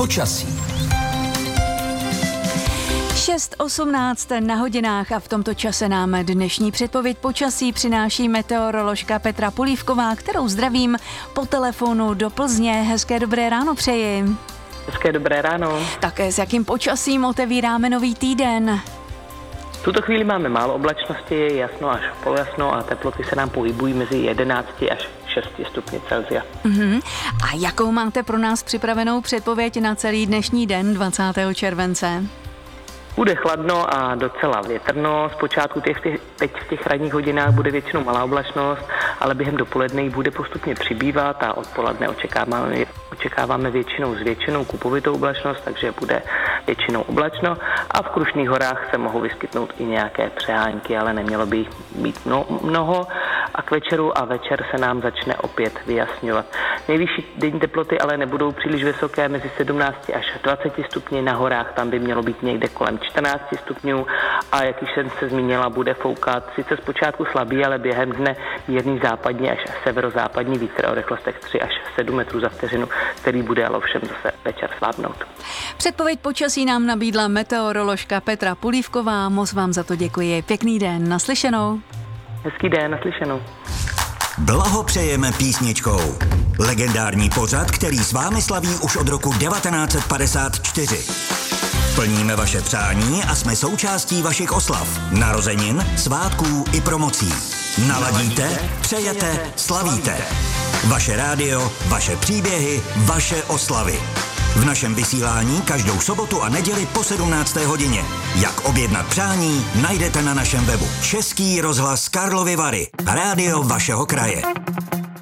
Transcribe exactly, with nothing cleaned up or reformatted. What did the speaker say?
počasí. šest osmnáct na hodinách a v tomto čase nám dnešní předpověď počasí přináší meteoroložka Petra Polívková, kterou zdravím po telefonu do Plzně. Hezké dobré ráno přeji. Hezké dobré ráno. Také s jakým počasím otevíráme nový týden? V tuto chvíli máme málo oblačnosti, je jasno až polojasno a teploty se nám pohybují mezi jedenácti až šesti stupni Celsia. Uh-huh. A jakou máte pro nás připravenou předpověď na celý dnešní den dvacátého července? Bude chladno a docela větrno. Zpočátku těch, teď v těch ranních hodinách bude většinou malá oblačnost, ale během dopoledne bude postupně přibývat a odpoledne očekáváme, očekáváme většinou zvětšenou kupovitou oblačnost, takže bude většinou oblačno a v Krušných horách se mohou vyskytnout i nějaké přehánky, ale nemělo by jich být mnoho a k večeru a večer se nám začne opět vyjasňovat. Nejvyšší denní teploty ale nebudou příliš vysoké, mezi sedmnácti až dvaceti stupni, na horách tam by mělo být někde kolem čtrnácti stupňů a jak již jsem se zmínila, bude foukat sice zpočátku slabý, ale během dne mírný západní až severozápadní vítr o rychlostech tři až sedm metrů za vteřinu, který bude ale ovšem zase večer slábnout. Předpověď počasí nám nabídla meteoroložka Petra Polívková, moc vám za to děkuji. Pěkný den, naslyšenou. Hezký den, naslyšenou. Blahopřejeme písničkou. Legendární pořad, který s vámi slaví už od roku devatenáct set padesát čtyři. Plníme vaše přání a jsme součástí vašich oslav, narozenin, svátků i promocí. Naladíte, přejete, slavíte. Vaše rádio, vaše příběhy, vaše oslavy. V našem vysílání každou sobotu a neděli po sedmnácté hodině. Jak objednat přání, najdete na našem webu. Český rozhlas Karlovy Vary. Rádio vašeho kraje.